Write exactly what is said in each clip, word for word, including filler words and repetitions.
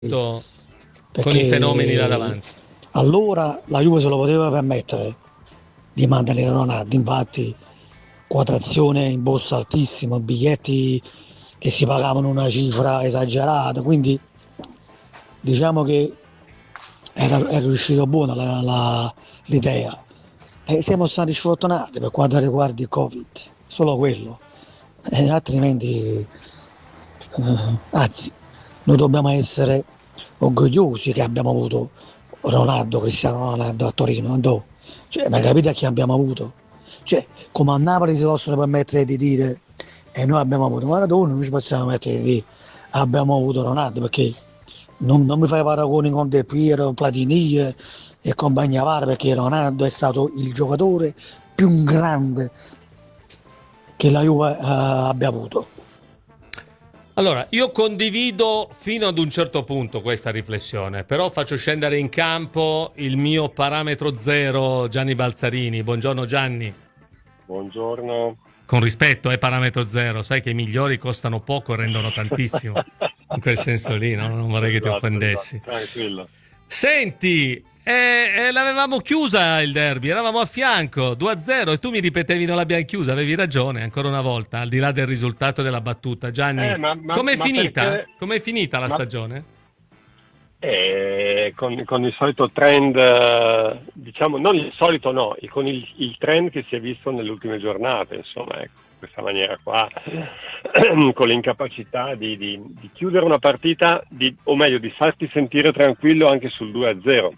con i fenomeni là perché davanti. allora la Juve se lo poteva permettere di mantenere Ronaldo, infatti quotazione in borsa altissima, biglietti che si pagavano una cifra esagerata, quindi diciamo che era, era riuscito buona la- la- l'idea. E siamo stati sfortunati per quanto riguarda il Covid, solo quello. E altrimenti, eh, anzi, noi dobbiamo essere orgogliosi che abbiamo avuto Ronaldo, Cristiano Ronaldo a Torino. Andò. Cioè, ma Eh, capite a chi abbiamo avuto? Cioè, come a Napoli si possono permettere di dire e noi abbiamo avuto Maradona, noi ci possiamo permettere di dire abbiamo avuto Ronaldo, perché non, non mi fai paragoni con De Piero, Platini eh, e compagnia Vara, perché Ronaldo è stato il giocatore più grande che la Juve eh, abbia avuto. Allora, io condivido fino ad un certo punto questa riflessione, però faccio scendere in campo il mio parametro zero, Gianni Balzarini. Buongiorno Gianni. buongiorno. Con rispetto, è parametro zero, sai che i migliori costano poco e rendono tantissimo. In quel senso lì, no? Non vorrei che ti Esatto, esatto, offendessi. tranquillo. Senti, eh, eh, l'avevamo chiusa il derby, eravamo a fianco, due a zero, e tu mi ripetevi non l'abbiamo chiusa, avevi ragione, ancora una volta, al di là del risultato della battuta. Eh, Gianni, ma, ma, com'è ma finita? perché? Com'è finita la Ma, stagione? eh, con, con il solito trend, eh, diciamo, non il solito no, il- con il, il trend che si è visto nelle ultime giornate, insomma, ecco, questa maniera qua, con l'incapacità di, di- di chiudere una partita, di- o meglio, di farti sentire tranquillo anche sul due a zero.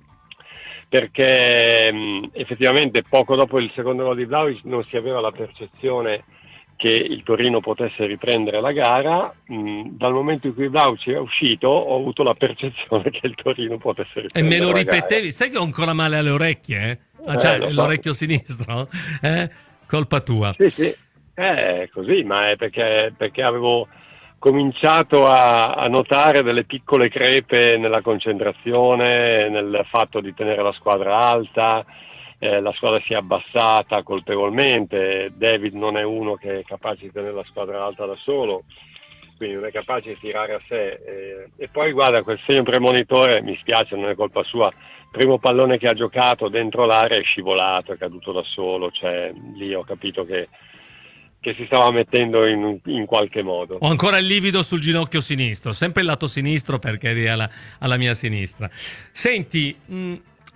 Perché mh, effettivamente poco dopo il secondo gol di Vlahovic non si aveva la percezione che il Torino potesse riprendere la gara. Mh, dal momento in cui Vlahovic è uscito ho avuto la percezione che il Torino potesse E me lo riprendere la gara. ripetevi, sai che ho ancora male alle orecchie, eh? Ah, Eh, cioè, lo so. l'orecchio sinistro? Eh? Colpa tua. Sì, sì, è così, ma è perché, perché avevo cominciato a, a notare delle piccole crepe nella concentrazione, nel fatto di tenere la squadra alta, eh, la squadra si è abbassata colpevolmente, David non è uno che è capace di tenere la squadra alta da solo, quindi non è capace di tirare a sé. Eh, e poi guarda, quel segno premonitore, mi spiace, non è colpa sua, primo pallone che ha giocato dentro l'area è scivolato, è caduto da solo, cioè lì ho capito che, che si stava mettendo in, in qualche modo. Ho ancora il livido sul ginocchio sinistro, sempre il lato sinistro perché eri alla, alla mia sinistra. Senti, mh,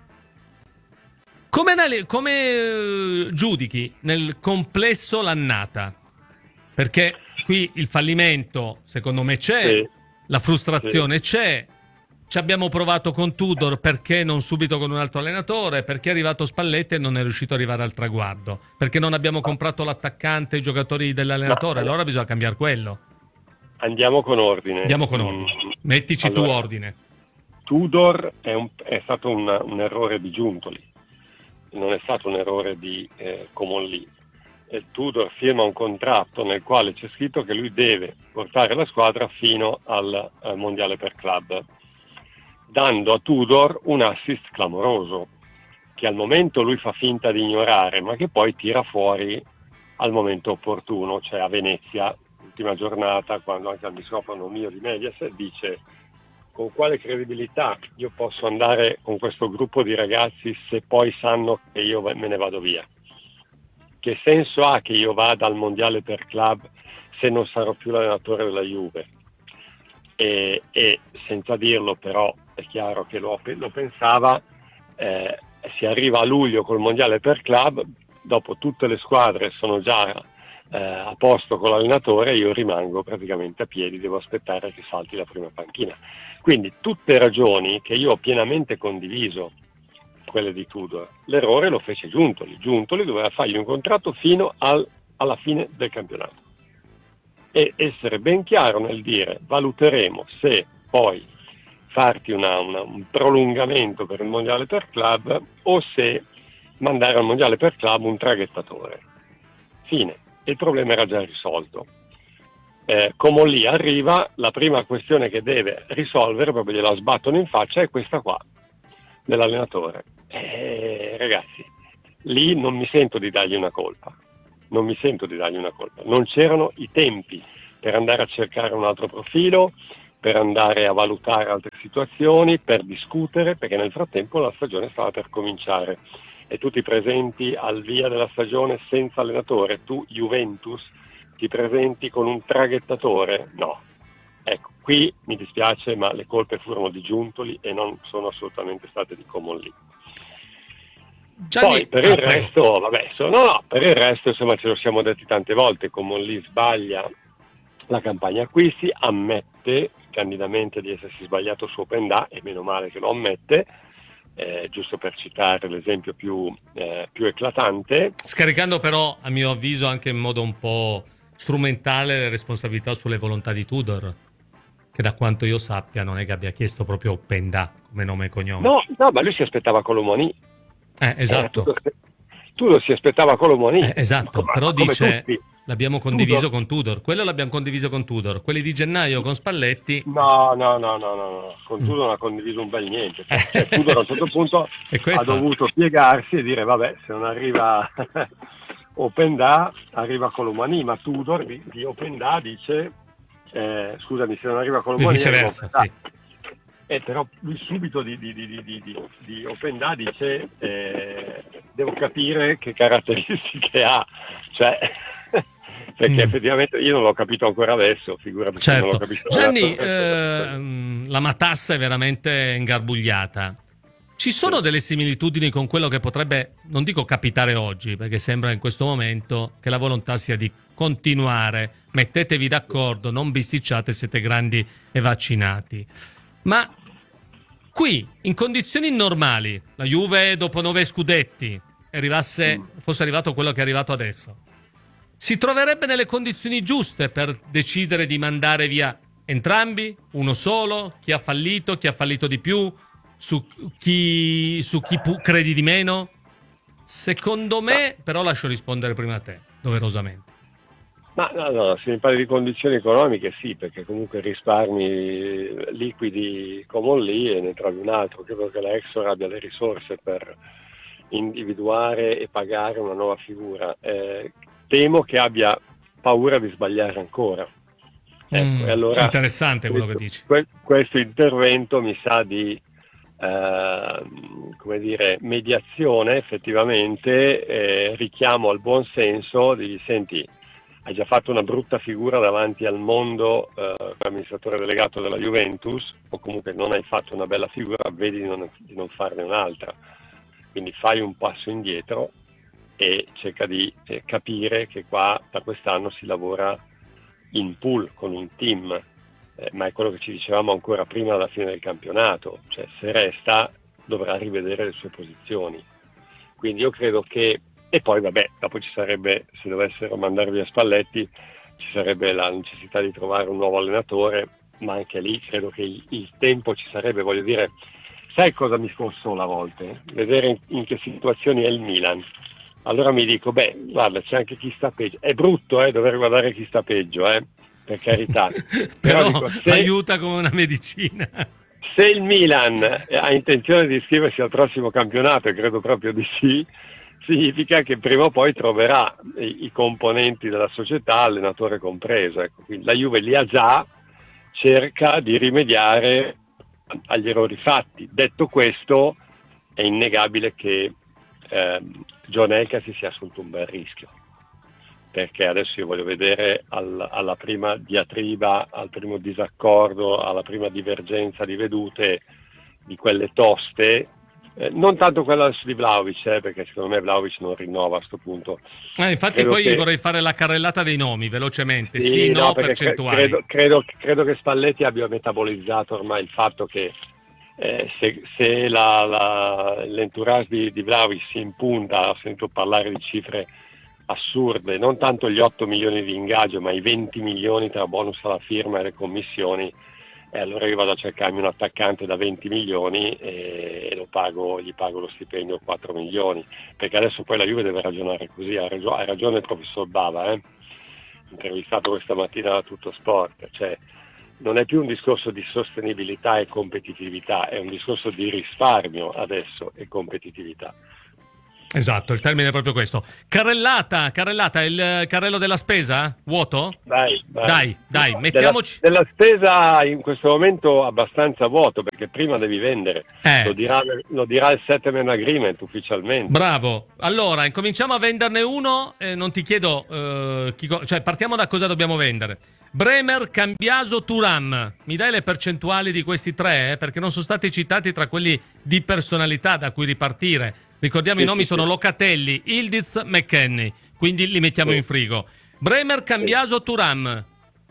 come, anali- come eh, giudichi nel complesso l'annata? Perché qui il fallimento, secondo me, c'è, Sì, la sì. frustrazione c'è. Ci abbiamo provato con Tudor, perché non subito con un altro allenatore, perché è arrivato Spalletti e non è riuscito ad arrivare al traguardo, perché non abbiamo Ma, comprato l'attaccante, i giocatori ma dell'allenatore, allora, allora bisogna cambiare quello. andiamo con ordine. Andiamo con Mm, ordine. Mettici tu allora, ordine. Tudor è, un- è stato un, un errore di Giuntoli, non è stato un errore di eh, Comolli. E Tudor firma un contratto nel quale c'è scritto che lui deve portare la squadra fino al, al mondiale per club, dando a Tudor un assist clamoroso, che al momento lui fa finta di ignorare, ma che poi tira fuori al momento opportuno, cioè a Venezia, l'ultima giornata, quando anche al microfono mio di Mediaset dice: con quale credibilità io posso andare con questo gruppo di ragazzi se poi sanno che io me ne vado via? Che senso ha che io vada al mondiale per club se non sarò più l'allenatore della Juve? E, e senza dirlo, però è chiaro che lo, lo pensava, eh, si arriva a luglio col mondiale per club, dopo tutte le squadre sono già eh, a posto con l'allenatore, io rimango praticamente a piedi, devo aspettare che salti la prima panchina. Quindi tutte ragioni che io ho pienamente condiviso, quelle di Tudor. L'errore lo fece Giuntoli. Giuntoli doveva fargli un contratto fino al, alla fine del campionato e essere ben chiaro nel dire: valuteremo se poi farti una, una, un prolungamento per il mondiale per club o se mandare al mondiale per club un traghettatore. Fine. Il problema era già risolto. Eh, come lì arriva, la prima questione che deve risolvere, proprio gliela sbattono in faccia, è questa qua, dell'allenatore. Eh, ragazzi, lì non mi sento di dargli una colpa, non mi sento di dargli una colpa, non c'erano i tempi per andare a cercare un altro profilo, per andare a valutare altre situazioni, per discutere, perché nel frattempo la stagione stava per cominciare e tu ti presenti al via della stagione senza allenatore, tu Juventus ti presenti con un traghettatore? No. Ecco, qui mi dispiace, ma le colpe furono di Giuntoli e non sono assolutamente state di Comolli. Gianni... Poi per il ah, resto, prego. vabbè, so, no, no, per il resto insomma ce lo siamo detti tante volte, Comolli sbaglia la campagna acquisti, ammette candidamente di essersi sbagliato su Openda e meno male che lo ammette, eh, giusto per citare l'esempio più, eh, più eclatante. Scaricando però, a mio avviso, anche in modo un po' strumentale le responsabilità sulle volontà di Tudor, che da quanto io sappia non è che abbia chiesto proprio Openda come nome e cognome. No, no, ma lui si aspettava Colomoni. Eh, esatto. Eh, tu, tu lo si aspettava Colomoni. Eh, esatto, come, però come dice tutti. l'abbiamo condiviso Tudor. con Tudor, quello l'abbiamo condiviso con Tudor, quelli di gennaio con Spalletti. No, no, no, no, no, no. Con Mm. Tudor non ha condiviso un bel niente. Cioè, Tudor a un certo punto E questa... ha dovuto piegarsi e dire vabbè, se non arriva Openda, arriva Colomani, ma Tudor di, di Openda dice eh, scusami, se non arriva Colomani viceversa, sì. Eh, però lui subito di, di, di, di, di, di Openda dice eh, devo capire che caratteristiche ha, cioè perché Mm. effettivamente io non l'ho capito ancora adesso, figurati se non l'ho Certo. capito Gianni, adesso. ehm, la matassa è veramente ingarbugliata. Ci sono Sì. delle similitudini con quello che potrebbe, non dico capitare oggi, perché sembra in questo momento che la volontà sia di continuare, mettetevi d'accordo, non bisticciate, siete grandi e vaccinati. Ma qui, in condizioni normali, la Juve dopo nove scudetti arrivasse, Mm. fosse arrivato quello che è arrivato adesso, si troverebbe nelle condizioni giuste per decidere di mandare via entrambi, uno solo, chi ha fallito, chi ha fallito di più, su chi, su chi pu- credi di meno? Secondo me, però lascio rispondere prima a te, doverosamente. Ma no, no, se mi parli di condizioni economiche sì, perché comunque risparmi liquidi come lì e ne trovi un altro. Credo che la Exor abbia le risorse per individuare e pagare una nuova figura. Eh, temo che abbia paura di sbagliare ancora. Ecco, Mm, e allora interessante quello questo, che dici. que- questo intervento mi sa di eh, come dire, mediazione effettivamente, eh, richiamo al buon senso di senti, hai già fatto una brutta figura davanti al mondo eh, come amministratore delegato della Juventus, o comunque non hai fatto una bella figura, vedi di non, di non farne un'altra. Quindi fai un passo indietro e cerca di eh, capire che qua da quest'anno si lavora in pool con un team, eh, ma è quello che ci dicevamo ancora prima della fine del campionato, cioè se resta dovrà rivedere le sue posizioni. Quindi io credo che, e poi vabbè, dopo ci sarebbe, se dovessero mandare via Spalletti, ci sarebbe la necessità di trovare un nuovo allenatore, ma anche lì credo che il, il tempo ci sarebbe, voglio dire, sai cosa mi sconsola a volte? Vedere in, in che situazioni è il Milan. Allora mi dico, beh, guarda, c'è anche chi sta peggio. È brutto eh, dover guardare chi sta peggio, eh, per carità. Però, Però dico, se, aiuta come una medicina. se il Milan ha intenzione di iscriversi al prossimo campionato, e credo proprio di sì, significa che prima o poi troverà i, i componenti della società, allenatore compreso. Ecco. Quindi la Juve li ha già, cerca di rimediare agli errori fatti. Detto questo, è innegabile che ehm, John Elka si sia assunto un bel rischio, perché adesso io voglio vedere al, alla prima diatriba, al primo disaccordo, alla prima divergenza di vedute di quelle toste, eh, non tanto quella di Vlahovic, eh, perché secondo me Vlahovic non rinnova a questo punto. Eh, infatti Credo poi che... vorrei fare la carrellata dei nomi velocemente, sì, sì no, no, perché percentuali. credo, credo, credo che Spalletti abbia metabolizzato ormai il fatto che Eh, se, se la, la, l'entourage di, di Vlahovic si impunta, ho sentito parlare di cifre assurde, non tanto gli otto milioni di ingaggio, ma i venti milioni tra bonus alla firma e le commissioni, e allora io vado a cercarmi un attaccante da venti milioni e, e lo pago, gli pago lo stipendio quattro milioni, perché adesso poi la Juve deve ragionare così, ha ragione, ha ragione il professor Bava, eh? intervistato questa mattina da Tutto Sport, cioè non è più un discorso di sostenibilità e competitività, è un discorso di risparmio adesso e competitività. Esatto, il termine è proprio questo. Carrellata, carrellata, il carrello della spesa? Vuoto? Dai, dai, Dai, dai, No, mettiamoci... Della, della spesa in questo momento abbastanza vuoto, perché prima devi vendere. Eh. Lo dirà, lo dirà il settlement agreement ufficialmente. Bravo. Allora, incominciamo a venderne uno. Eh, non ti chiedo, eh, chi co- cioè partiamo da cosa dobbiamo vendere. Bremer, Cambiaso, Thuram. Mi dai le percentuali di questi tre? Eh? Perché non sono stati citati tra quelli di personalità da cui ripartire. Ricordiamo Sì, i nomi sì, sono sì. Locatelli, Ildiz, McKennie. Quindi li mettiamo Sì. in frigo. Bremer, Cambiaso, Thuram.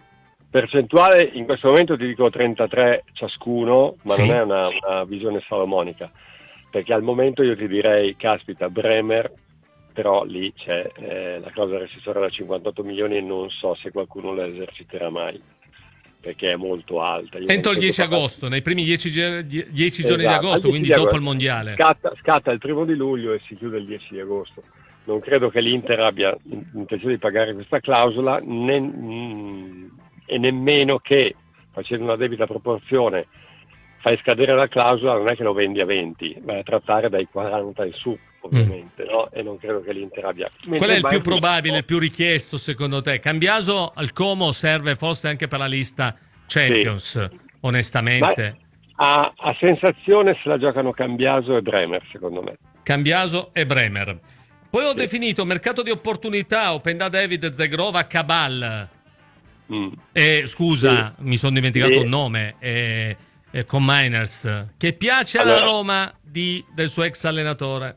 Percentuale in questo momento ti dico trentatré ciascuno, ma Sì. non è una, una visione salomonica, perché al momento io ti direi, caspita, Bremer, però lì c'è eh, la clausola rescissoria da cinquantotto milioni e non so se qualcuno la eserciterà mai, perché è molto alta. Io Entro il non dieci posso parlare- agosto, nei primi dieci, dieci giorni di Esatto, agosto, al quindi dieci di dopo il agosto. mondiale. Scatta, scatta il primo di luglio e si chiude il dieci di agosto. Non credo che l'Inter abbia intenzione di pagare questa clausola né, mm, e nemmeno che, facendo una debita proporzione, fai scadere la clausola, non è che lo vendi a venti, vai a trattare dai quaranta in su, ovviamente, mm. no? E non credo che l'Inter abbia... Qual è il più probabile, il più richiesto secondo te? Cambiaso al Como serve forse anche per la lista Champions, sì. Onestamente. A, a sensazione se la giocano Cambiaso e Bremer, secondo me. Cambiaso e Bremer. Poi ho sì. definito mercato di opportunità, Open da David, Zegrova, Cabal. Mm. E, scusa, sì. mi sono dimenticato sì. un nome, eh, eh, con Miners, che piace alla allora, Roma di, del suo ex allenatore.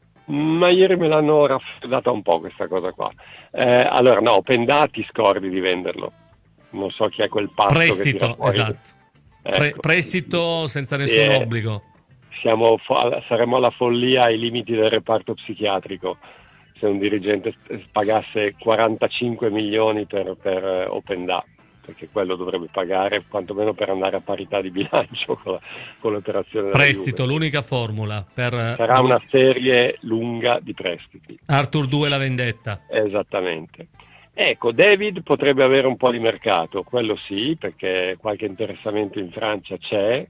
Ma ieri me l'hanno raffreddata un po' questa cosa qua. Eh, allora no, Open da ti scordi di venderlo. Non so chi è quel pazzo prestito, che tira fuori. Esatto. Ecco. Pre- prestito senza nessun eh, obbligo. Siamo fo- saremmo alla follia ai limiti del reparto psichiatrico se un dirigente pagasse quarantacinque milioni per, per Open da, perché quello dovrebbe pagare quantomeno per andare a parità di bilancio con, la, con l'operazione della prestito, Juve. l'unica formula per sarà una serie lunga di prestiti. Arthur due la vendetta. Esattamente. Ecco, David potrebbe avere un po' di mercato, quello sì, perché qualche interessamento in Francia c'è.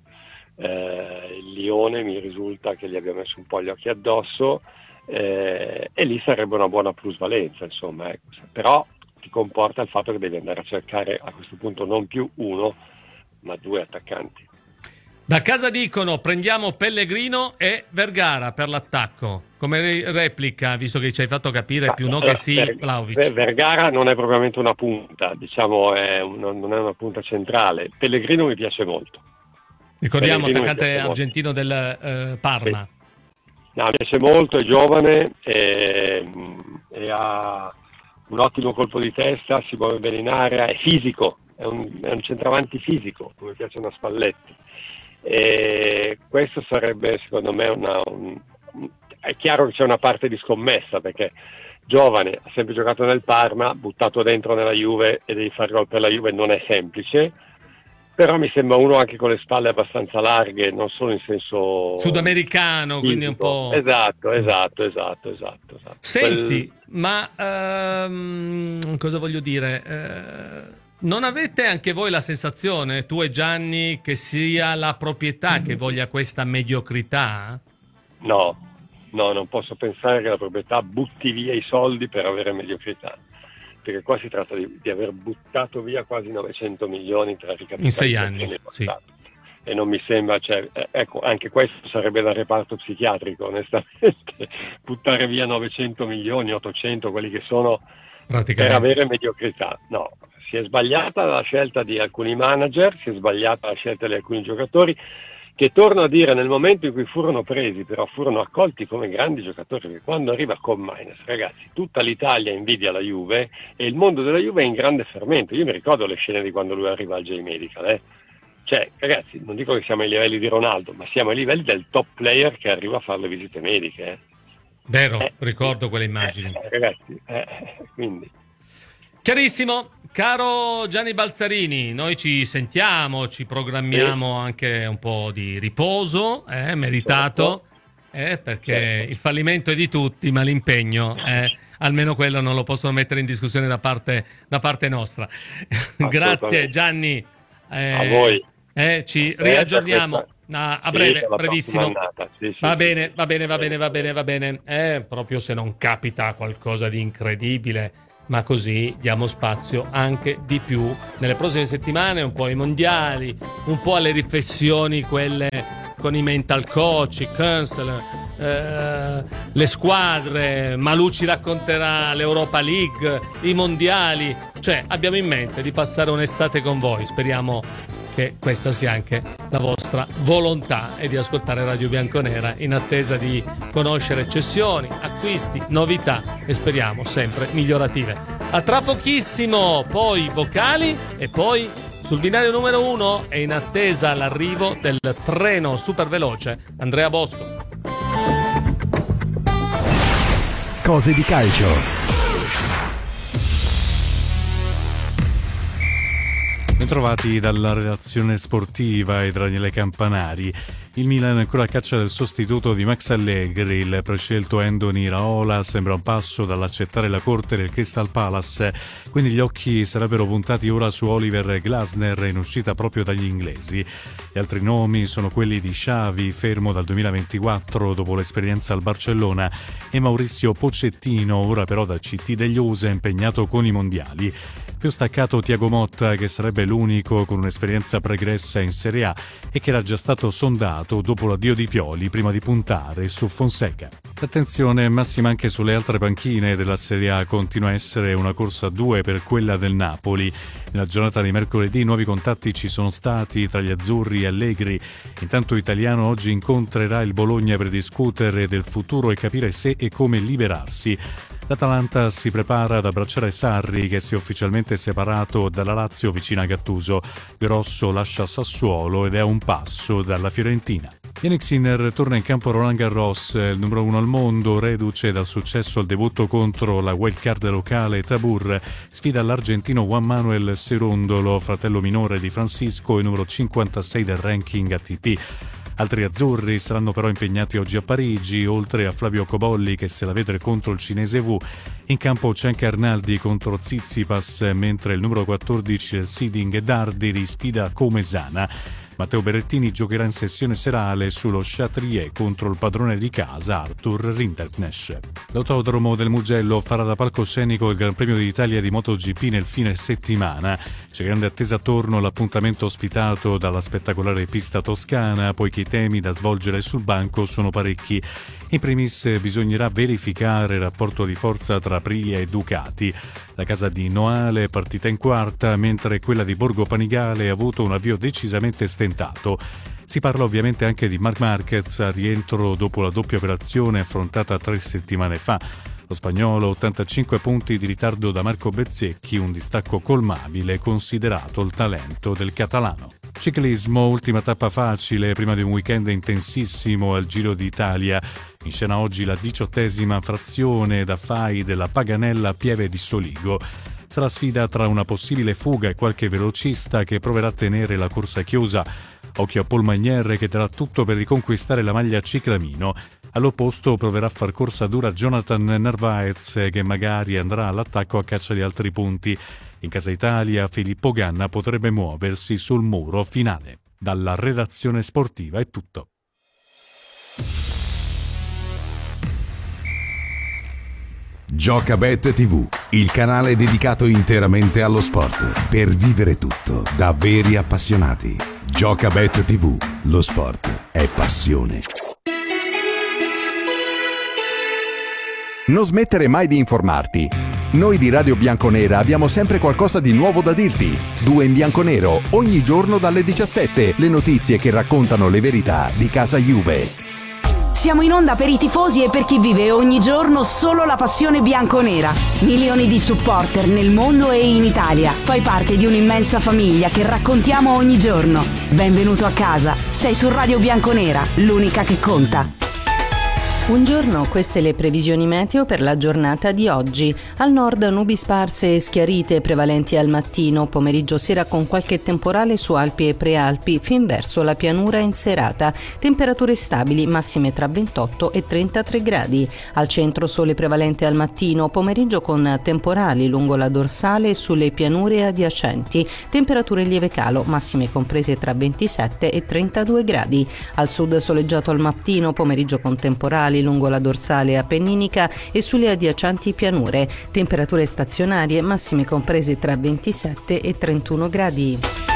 Eh, il Lione mi risulta che gli abbia messo un po' gli occhi addosso, eh, e lì sarebbe una buona plusvalenza, insomma, ecco. Però ti comporta il fatto che devi andare a cercare a questo punto non più uno ma due attaccanti. Da casa dicono prendiamo Pellegrino e Vergara per l'attacco, come replica, visto che ci hai fatto capire ma, più no che sì, Ver- Vlahovic. Vergara non è propriamente una punta, diciamo, è un, non è una punta centrale. Pellegrino mi piace molto. Ricordiamo attaccante argentino molto. del eh, Parma. Sì. No, mi piace molto, è giovane e, e ha un ottimo colpo di testa, si muove bene in area, è fisico, è un, è un centravanti fisico, come piacciono a Spalletti. E questo sarebbe secondo me una, un, è chiaro che c'è una parte di scommessa, perché giovane, ha sempre giocato nel Parma, buttato dentro nella Juve e devi fare gol per la Juve, non è semplice. Però mi sembra uno anche con le spalle abbastanza larghe, non solo in senso sudamericano, fisico. Quindi un po'... Esatto, esatto, esatto, esatto. esatto. Senti, Quel... ma ehm, cosa voglio dire? Eh, non avete anche voi la sensazione, tu e Gianni, che sia la proprietà che voglia questa mediocrità? No, no, non posso pensare che la proprietà butti via i soldi per avere mediocrità. Perché qua si tratta di, di aver buttato via quasi novecento milioni tra ricapitalizzazione in sei anni, sì. E non mi sembra, cioè, ecco, anche questo sarebbe da reparto psichiatrico, onestamente, buttare via novecento milioni, ottocento, quelli che sono per avere mediocrità. No, si è sbagliata la scelta di alcuni manager, si è sbagliata la scelta di alcuni giocatori, che torno a dire, nel momento in cui furono presi, però furono accolti come grandi giocatori, perché quando arriva con Miners, ragazzi, tutta l'Italia invidia la Juve e il mondo della Juve è in grande fermento. Io mi ricordo le scene di quando lui arriva al J-Medical, eh. Cioè, ragazzi, non dico che siamo ai livelli di Ronaldo, ma siamo ai livelli del top player che arriva a fare le visite mediche. Eh. Vero, eh, ricordo quelle immagini. Eh, ragazzi, eh, quindi... Chiarissimo, caro Gianni Balzarini, noi ci sentiamo, ci programmiamo sì. anche un po' di riposo, eh, meritato, eh, perché certo. il fallimento è di tutti, ma l'impegno, eh, almeno quello non lo possono mettere in discussione da parte, da parte nostra. Grazie Gianni. Eh, a voi. Eh, ci riaggiorniamo a, a breve, sì, brevissimo. Sì, sì, va sì, bene, sì, va bene, va sì. bene, va bene, va bene. Eh, proprio se non capita qualcosa di incredibile, ma così diamo spazio anche di più nelle prossime settimane, un po' ai mondiali, un po' alle riflessioni, quelle con i mental coach, i counselor, eh, le squadre. Malù ci racconterà l'Europa League, i mondiali. Cioè, abbiamo in mente di passare un'estate con voi. Speriamo che questa sia anche la vostra volontà e di ascoltare Radio Bianconera in attesa di conoscere cessioni, acquisti, novità e speriamo sempre migliorative. A tra pochissimo, poi vocali e poi sul binario numero uno è in attesa l'arrivo del treno super veloce Andrea Bosco. Cose di calcio. Bentrovati dalla redazione sportiva e Daniele Campanari. Il Milan è ancora a caccia del sostituto di Max Allegri. Il prescelto Andoni Iraola sembra un passo dall'accettare la corte del Crystal Palace, quindi gli occhi sarebbero puntati ora su Oliver Glasner in uscita proprio dagli inglesi. Gli altri nomi sono quelli di Xavi, fermo dal duemilaventiquattro dopo l'esperienza al Barcellona, e Mauricio Pochettino, ora però da C T degli U S A impegnato con i mondiali. Più staccato Thiago Motta, che sarebbe l'unico con un'esperienza pregressa in Serie A e che era già stato sondato dopo l'addio di Pioli prima di puntare su Fonseca. L'attenzione è massima anche sulle altre panchine della Serie A, continua a essere una corsa a due per quella del Napoli. Nella giornata di mercoledì nuovi contatti ci sono stati tra gli azzurri e Allegri. Intanto Italiano oggi incontrerà il Bologna per discutere del futuro e capire se e come liberarsi. L'Atalanta si prepara ad abbracciare Sarri, che si è ufficialmente separato dalla Lazio vicino a Gattuso. Grosso lascia Sassuolo ed è a un passo dalla Fiorentina. Yannick Sinner torna in campo a Roland Garros, il numero uno al mondo, reduce dal successo al debutto contro la wildcard locale Tabur. Sfida l'argentino Juan Manuel Cerundolo, fratello minore di Francisco e numero cinquantasei del ranking A T P. Altri azzurri saranno però impegnati oggi a Parigi, oltre a Flavio Cobolli che se la vede contro il cinese Wu. In campo c'è anche Arnaldi contro Tsitsipas, mentre il numero quattordici del seeding Dardi sfida Comesana. Matteo Berrettini giocherà in sessione serale sullo Chatrier contro il padrone di casa Arthur Rinderknecht. L'autodromo del Mugello farà da palcoscenico il Gran Premio d'Italia di MotoGP nel fine settimana. C'è grande attesa attorno all'appuntamento ospitato dalla spettacolare pista toscana, poiché i temi da svolgere sul banco sono parecchi. In primis bisognerà verificare il rapporto di forza tra Aprilia e Ducati. La casa di Noale è partita in quarta, mentre quella di Borgo Panigale ha avuto un avvio decisamente stentato. Si parla ovviamente anche di Marc Marquez a rientro dopo la doppia operazione affrontata tre settimane fa. Lo spagnolo, ottantacinque punti di ritardo da Marco Bezzecchi, un distacco colmabile considerato il talento del catalano. Ciclismo, ultima tappa facile prima di un weekend intensissimo al Giro d'Italia. In scena oggi la diciottesima frazione da Fai della Paganella Pieve di Soligo. Sarà sfida tra una possibile fuga e qualche velocista che proverà a tenere la corsa chiusa. Occhio a Paul Magnier che darà tutto per riconquistare la maglia ciclamino. All'opposto proverà a far corsa dura Jonathan Narvaez che magari andrà all'attacco a caccia di altri punti. In casa Italia Filippo Ganna potrebbe muoversi sul muro finale. Dalla redazione sportiva è tutto. Giocabet tivù, il canale dedicato interamente allo sport, per vivere tutto da veri appassionati. Giocabet tivù, lo sport è passione. Non smettere mai di informarti. Noi di Radio Bianconera abbiamo sempre qualcosa di nuovo da dirti. Due in bianconero, ogni giorno dalle diciassette, le notizie che raccontano le verità di casa Juve. Siamo in onda per i tifosi e per chi vive ogni giorno solo la passione bianconera. Milioni di supporter nel mondo e in Italia. Fai parte di un'immensa famiglia che raccontiamo ogni giorno. Benvenuto a casa. Sei su Radio Bianconera, l'unica che conta. Buongiorno, queste le previsioni meteo per la giornata di oggi. Al nord nubi sparse e schiarite prevalenti al mattino, pomeriggio sera con qualche temporale su Alpi e Prealpi, fin verso la pianura in serata. Temperature stabili, massime tra ventotto e trentatré gradi. Al centro sole prevalente al mattino, pomeriggio con temporali lungo la dorsale e sulle pianure adiacenti. Temperature in lieve calo, massime comprese tra ventisette e trentadue gradi. Al sud soleggiato al mattino, pomeriggio con temporali lungo la dorsale appenninica e sulle adiacenti pianure. Temperature stazionarie, massime comprese tra ventisette e trentuno gradi.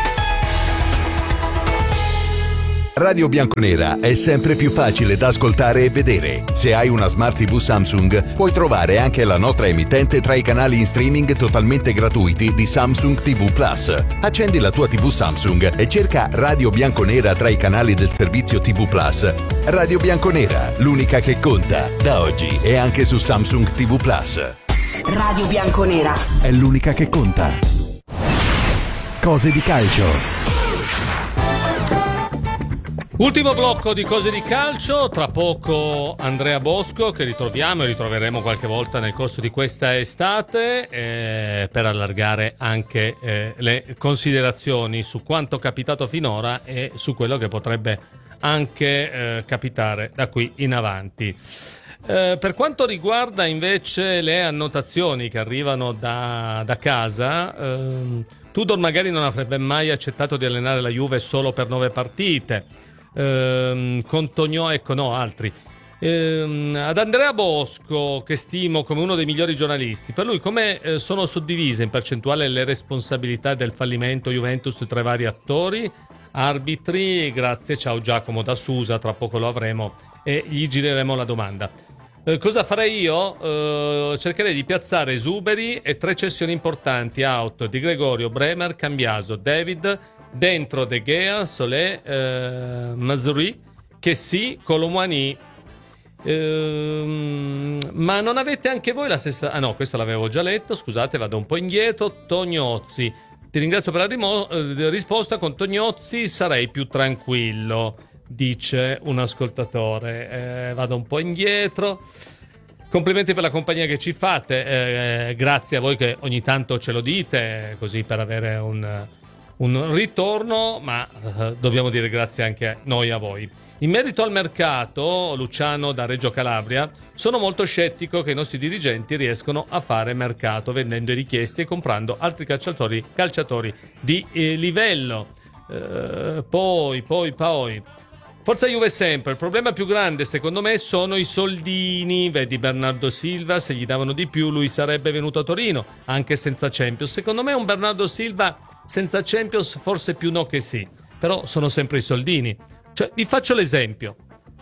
Radio Bianconera è sempre più facile da ascoltare e vedere. Se hai una Smart tivù Samsung, puoi trovare anche la nostra emittente tra i canali in streaming totalmente gratuiti di Samsung tivù Plus. Accendi la tua tivù Samsung e cerca Radio Bianconera tra i canali del servizio tivù Plus. Radio Bianconera, l'unica che conta, da oggi e anche su Samsung tivù Plus. Radio Bianconera È l'unica che conta. Cose di calcio. Ultimo blocco di cose di calcio, tra poco Andrea Bosco che ritroviamo e ritroveremo qualche volta nel corso di questa estate eh, per allargare anche eh, le considerazioni su quanto capitato finora e su quello che potrebbe anche eh, capitare da qui in avanti. Eh, per quanto riguarda invece le annotazioni che arrivano da, da casa, ehm, Tudor magari non avrebbe mai accettato di allenare la Juve solo per nove partite. Ehm, con Tognò, ecco no, altri. Ehm, ad Andrea Bosco, che stimo come uno dei migliori giornalisti, per lui come eh, sono suddivise in percentuale le responsabilità del fallimento Juventus tra i vari attori, arbitri? Grazie, ciao Giacomo da Susa, tra poco lo avremo e gli gireremo la domanda. Eh, cosa farei io? Eh, cercherei di piazzare esuberi e tre cessioni importanti, out di Gregorio, Bremer, Cambiaso, David, dentro De Gea, Solé, eh, Mazzouri, che sì, Colomwani. Eh, ma non avete anche voi la stessa... Ah no, questo l'avevo già letto, scusate, vado un po' indietro. Tognozzi, ti ringrazio per la rimo- eh, risposta, con Tognozzi sarei più tranquillo, dice un ascoltatore. Eh, vado un po' indietro. Complimenti per la compagnia che ci fate, eh, grazie a voi che ogni tanto ce lo dite, così per avere un... un ritorno, ma uh, dobbiamo dire grazie anche noi a voi. In merito al mercato, Luciano da Reggio Calabria, sono molto scettico che i nostri dirigenti riescono a fare mercato vendendo i richiesti e comprando altri calciatori, calciatori di eh, livello. Uh, poi, poi, poi. Forza Juve sempre. Il problema più grande secondo me sono i soldini. Vedi Bernardo Silva, se gli davano di più lui sarebbe venuto a Torino, anche senza Champions. Secondo me un Bernardo Silva senza Champions forse più no che sì, però sono sempre i soldini. Cioè, vi faccio l'esempio.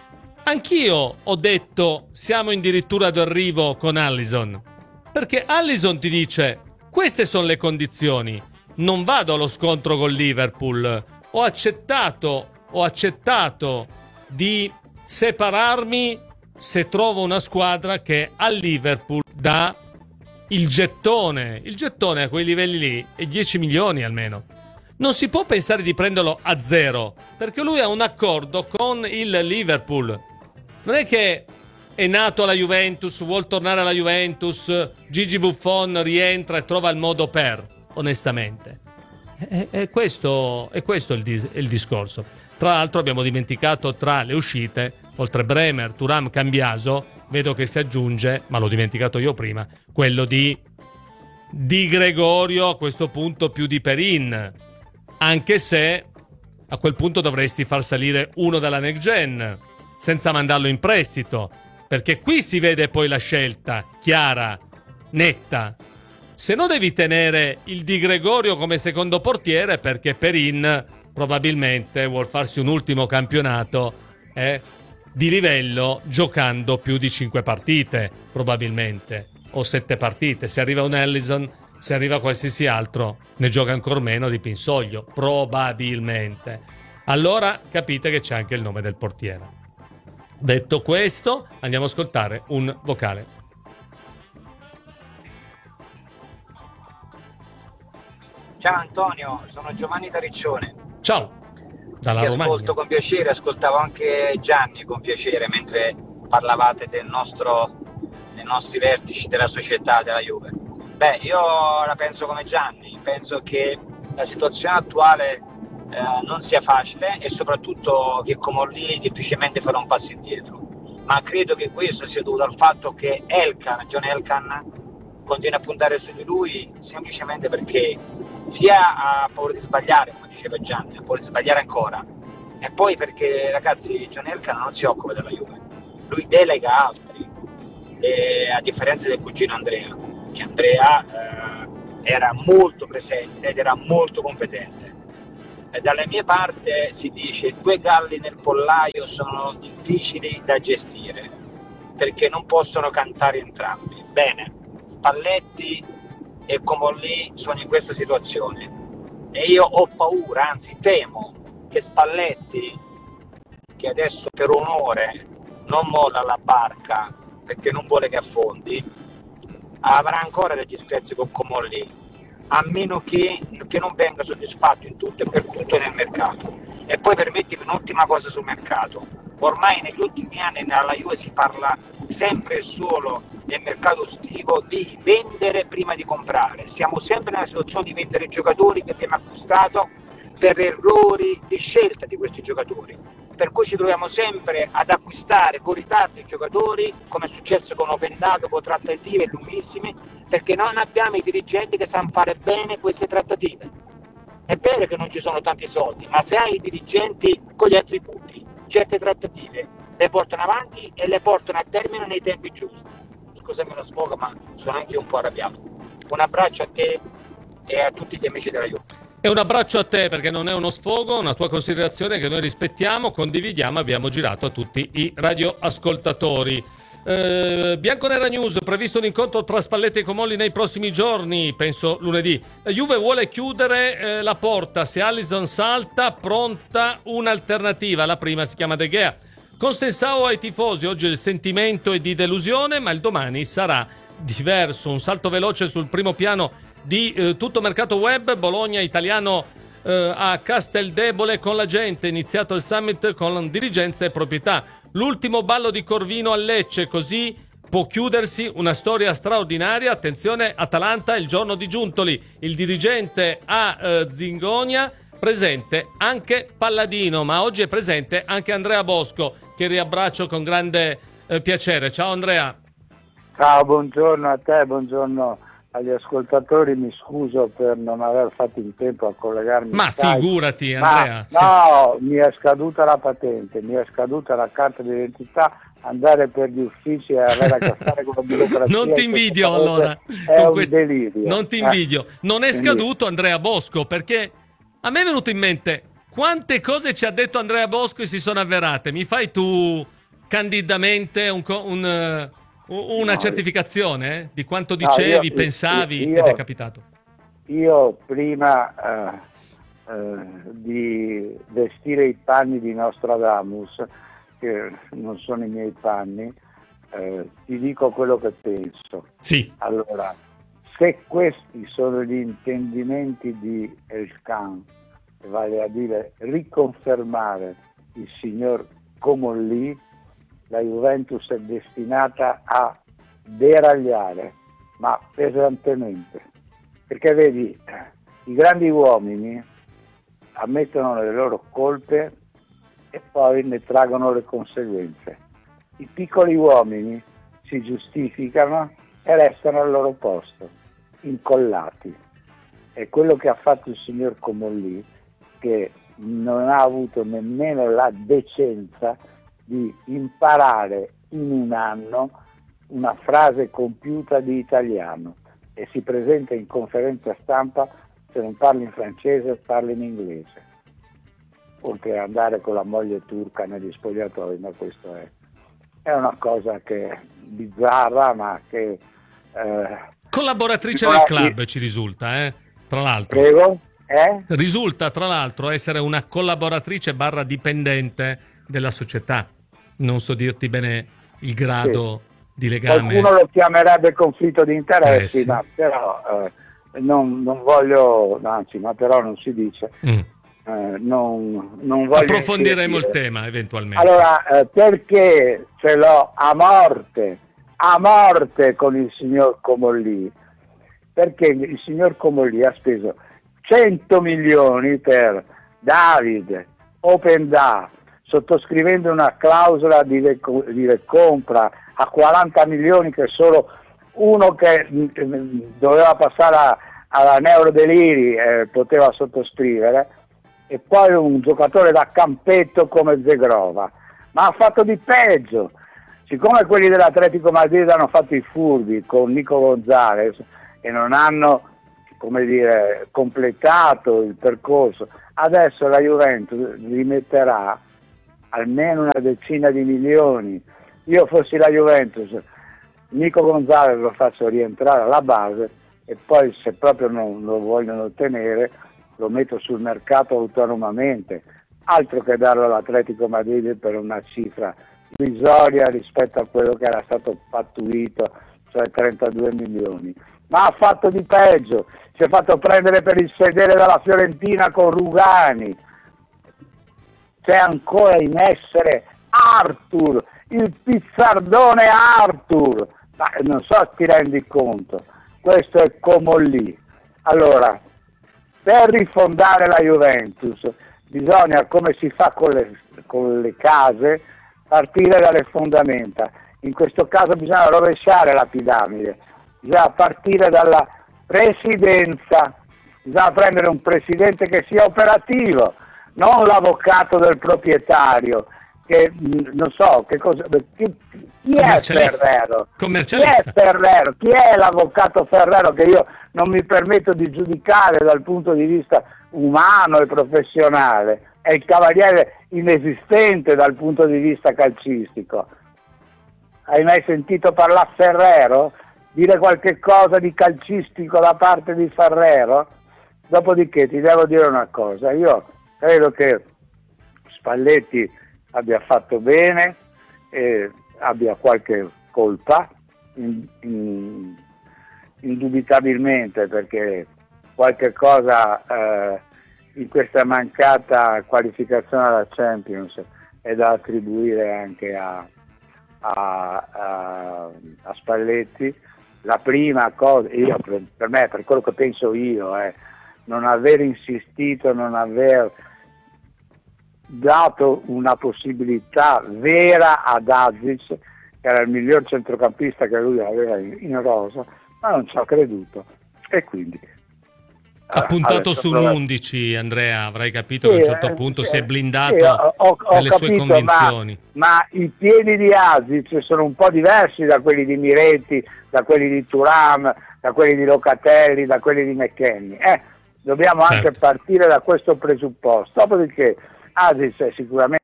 Anch'io ho detto siamo addirittura d'arrivo con Alisson, perché Alisson ti dice queste sono le condizioni, non vado allo scontro con Liverpool, ho accettato ho accettato di separarmi se trovo una squadra che al Liverpool dà il gettone, il gettone a quei livelli lì è dieci milioni almeno. Non si può pensare di prenderlo a zero, perché lui ha un accordo con il Liverpool. Non è che è nato alla Juventus, vuol tornare alla Juventus, Gigi Buffon rientra e trova il modo per, onestamente. È, è questo, è questo il, dis- il discorso. Tra l'altro abbiamo dimenticato tra le uscite, oltre Bremer, Thuram, Cambiaso, vedo che si aggiunge, ma l'ho dimenticato io prima, quello di Di Gregorio, a questo punto più di Perin, anche se a quel punto dovresti far salire uno dalla next gen senza mandarlo in prestito, perché qui si vede poi la scelta chiara, netta. Se no devi tenere il Di Gregorio come secondo portiere, perché Perin probabilmente vuol farsi un ultimo campionato eh, di livello giocando più di cinque partite, probabilmente, o sette partite. Se arriva un Alisson, se arriva qualsiasi altro, ne gioca ancora meno di Pinsoglio, probabilmente. Allora capite che c'è anche il nome del portiere. Detto questo, andiamo a ascoltare un vocale. Ciao Antonio, sono Giovanni da Riccione. Ciao, dalla Ti Romagna. Ascolto con piacere, ascoltavo anche Gianni con piacere mentre parlavate del nostro, dei nostri vertici della società, della Juve. Beh, io la penso come Gianni, penso che la situazione attuale eh, non sia facile e soprattutto che Comolli difficilmente farà un passo indietro, ma credo che questo sia dovuto al fatto che Elkan, John Elkan continua a puntare su di lui semplicemente perché sia ha paura di sbagliare, come diceva Gianni, ha paura di sbagliare ancora, e poi perché, ragazzi, John Elkan non si occupa della Juve, lui delega altri, e a differenza del cugino Andrea, che Andrea eh, era molto presente ed era molto competente. E dalle mie parti si dice due galli nel pollaio sono difficili da gestire perché non possono cantare entrambi. Bene, Spalletti e Comolli sono in questa situazione e io ho paura, anzi temo che Spalletti, che adesso per onore non molla la barca perché non vuole che affondi, avrà ancora degli screzi con Comolli, a meno che, che non venga soddisfatto in tutto e per tutto nel mercato. E poi permettimi un'ultima cosa sul mercato: ormai negli ultimi anni nella Juve si parla sempre e solo nel mercato estivo di vendere prima di comprare. Siamo sempre nella situazione di vendere giocatori che abbiamo acquistato per errori di scelta di questi giocatori, per cui ci troviamo sempre ad acquistare con ritardo i giocatori, come è successo con Opendato, con trattative lunghissime, perché non abbiamo i dirigenti che sanno fare bene queste trattative. È vero che non ci sono tanti soldi, ma se hai i dirigenti con gli attributi, certe trattative le portano avanti e le portano a termine nei tempi giusti. Scusami lo sfogo, ma sono anche un po' arrabbiato. Un abbraccio a te e a tutti gli amici della Juve. E un abbraccio a te, perché non è uno sfogo, una tua considerazione che noi rispettiamo, condividiamo, abbiamo girato a tutti i radioascoltatori. Eh, Bianconera News, previsto un incontro tra Spalletti e Comolli nei prossimi giorni, penso lunedì. La Juve vuole chiudere eh, la porta, se Alisson salta, pronta un'alternativa, la prima si chiama De Gea. Con Sensao ai tifosi, oggi il sentimento è di delusione, ma il domani sarà diverso. Un salto veloce sul primo piano di eh, tutto mercato web. Bologna italiano eh, a Casteldebole con la gente, iniziato il summit con dirigenza e proprietà. L'ultimo ballo di Corvino a Lecce, così può chiudersi una storia straordinaria. Attenzione, Atalanta il giorno di Giuntoli, il dirigente a eh, Zingonia, presente anche Palladino, ma oggi è presente anche Andrea Bosco, che riabbraccio con grande eh, piacere. Ciao Andrea. Ciao, buongiorno a te, buongiorno agli ascoltatori, mi scuso per non aver fatto in tempo a collegarmi. Ma Skype. Figurati Andrea. Ma, no, mi è scaduta la patente, mi è scaduta la carta d'identità, andare per gli uffici e avere a che fare con la burocrazia. Non ti invidio allora. È con un quest... delirio. Non ti invidio. Eh. Non è Quindi... scaduto Andrea Bosco, perché a me è venuto in mente quante cose ci ha detto Andrea Bosco e si sono avverate. Mi fai tu candidamente un... un una no, certificazione eh? di quanto dicevi, no, io, pensavi io, ed è capitato. Io prima eh, eh, di vestire i panni di Nostradamus, che non sono i miei panni, eh, ti dico quello che penso. Sì. Allora, se questi sono gli intendimenti di Elkan, vale a dire riconfermare il signor Comolli, la Juventus è destinata a deragliare, ma pesantemente, perché vedi, i grandi uomini ammettono le loro colpe e poi ne traggono le conseguenze. I piccoli uomini si giustificano e restano al loro posto, incollati. È quello che ha fatto il signor Comolli, che non ha avuto nemmeno la decenza di imparare in un anno una frase compiuta di italiano e si presenta in conferenza stampa, se non parli in francese parli in inglese, oltre ad andare con la moglie turca negli spogliatoi, ma questo è, è una cosa che è bizzarra, ma che eh, collaboratrice del club ci risulta, eh? Tra l'altro. Prego? Eh? Risulta tra l'altro essere una collaboratrice barra dipendente della società. Non so dirti bene il grado sì. di legame. Qualcuno lo chiamerebbe conflitto di interessi, eh, sì. ma però eh, non, non voglio, anzi, ma però non si dice. Mm. eh, non, non voglio approfondiremo inserire. il tema eventualmente. Allora, eh, perché ce l'ho a morte, a morte con il signor Comolli? Perché il signor Comolli ha speso cento milioni per David, Open Da, sottoscrivendo una clausola di, reco- di recompra a quaranta milioni, che solo uno che mh, doveva passare a, alla Neurodeliri eh, poteva sottoscrivere, e poi un giocatore da campetto come Zegrova. Ma ha fatto di peggio. Siccome quelli dell'Atletico Madrid hanno fatto i furbi con Nico Gonzalez e non hanno, come dire, completato il percorso, adesso la Juventus rimetterà almeno una decina di milioni. Io fossi la Juventus, Nico Gonzalez lo faccio rientrare alla base e poi, se proprio non lo vogliono ottenere, lo metto sul mercato autonomamente, altro che darlo all'Atletico Madrid per una cifra irrisoria rispetto a quello che era stato pattuito, cioè trentadue milioni. Ma ha fatto di peggio, si è fatto prendere per il sedere dalla Fiorentina con Rugani. C'è ancora in essere Arthur, il pizzardone Arthur, ma non so se ti rendi conto, questo è Comolli. Allora, per rifondare la Juventus bisogna, come si fa con le, con le case, partire dalle fondamenta. In questo caso bisogna rovesciare la piramide, bisogna partire dalla presidenza, bisogna prendere un presidente che sia operativo, non l'avvocato del proprietario, che non so che cosa, chi, chi è Ferrero? Chi è Ferrero? Chi è l'avvocato Ferrero, che io non mi permetto di giudicare dal punto di vista umano e professionale? È il cavaliere inesistente dal punto di vista calcistico. Hai mai sentito parlare Ferrero? Dire qualche cosa di calcistico da parte di Ferrero? Dopodiché ti devo dire una cosa, io credo che Spalletti abbia fatto bene, eh, abbia qualche colpa, in, in, indubitabilmente, perché qualche cosa eh, in questa mancata qualificazione alla Champions è da attribuire anche a, a, a, a Spalletti. La prima cosa, io, per, per me, per quello che penso io, è non aver insistito, non aver dato una possibilità vera ad Azic, che era il miglior centrocampista che lui aveva in, in rosa, ma non ci ha creduto, e quindi ha puntato sull'undici. Andrea, avrai capito sì, che a un certo punto sì, si è blindato sì, ho, ho, nelle ho sue capito, convinzioni. Ma, ma i piedi di Azic sono un po' diversi da quelli di Miretti, da quelli di Thuram, da quelli di Locatelli, da quelli di McKennie. Eh, dobbiamo certo. anche partire da questo presupposto. Dopodiché Azic è sicuramente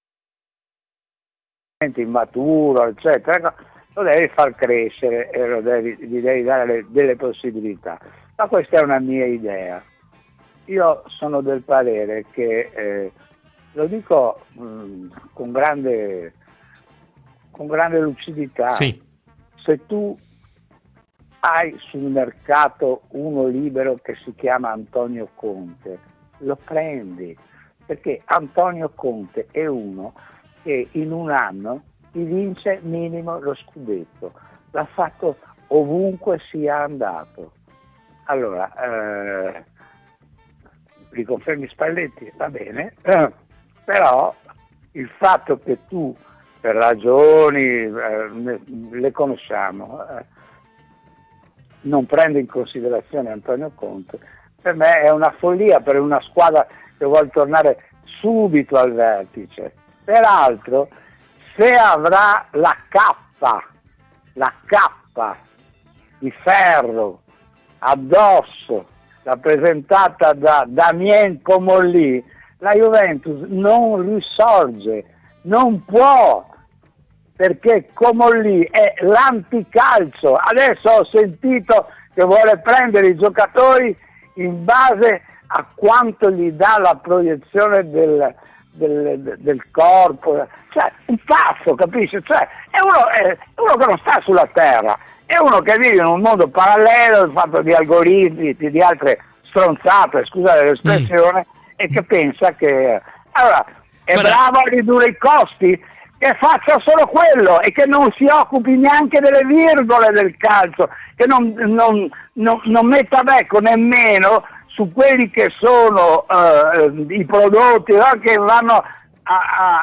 immaturo, eccetera, lo devi far crescere e lo devi, gli devi dare le, delle possibilità. Ma questa è una mia idea. Io sono del parere che, eh, lo dico mh, con grande con grande lucidità, sì. Se tu hai sul mercato uno libero che si chiama Antonio Conte, lo prendi, perché Antonio Conte è uno che in un anno ti vince minimo lo scudetto, l'ha fatto ovunque sia andato. Allora, eh, riconfermi Spalletti, va bene, eh, però il fatto che tu, per ragioni, eh, le conosciamo, eh, non prendi in considerazione Antonio Conte, per me è una follia per una squadra che vuole tornare subito al vertice. Peraltro, se avrà la cappa, la cappa di ferro addosso, rappresentata da Damien Comolli, la Juventus non risorge, non può, perché Comolli è l'anticalcio. Adesso ho sentito che vuole prendere i giocatori in base a quanto gli dà la proiezione del, del, del corpo, cioè un pazzo, capisci? Cioè, è uno, è uno che non sta sulla terra, è uno che vive in un mondo parallelo, fatto di algoritmi, di altre stronzate, scusate l'espressione, mm. e che pensa che allora è Guarda. bravo a ridurre i costi, che faccia solo quello e che non si occupi neanche delle virgole del calcio, che non, non, non, non metta becco nemmeno su quelli che sono uh, i prodotti, no? Che vanno a, a,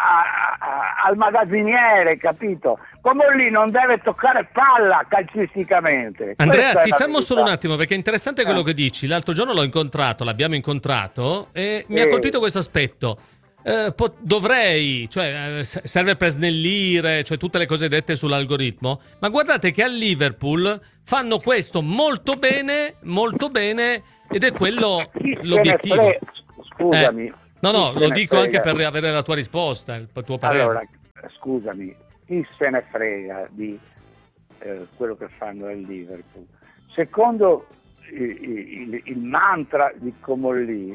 a, al magazziniere, capito? Come lì non deve toccare palla calcisticamente. Andrea, Questa ti è la fermo verità. solo un attimo perché è interessante quello Eh. che dici. L'altro giorno l'ho incontrato, l'abbiamo incontrato e mi Sì. ha colpito questo aspetto. Eh, po- dovrei, cioè eh, s- serve per snellire, cioè tutte le cose dette sull'algoritmo, ma guardate che al Liverpool fanno questo molto bene, molto bene, ed è quello Chi se ne l'obiettivo. fre- Scusami. Eh, no, no, chi se lo ne dico frega? anche per avere la tua risposta, il tuo parere. Allora, scusami, chi se ne frega di eh, quello che fanno al Liverpool? Secondo il, il, il mantra di Comolli,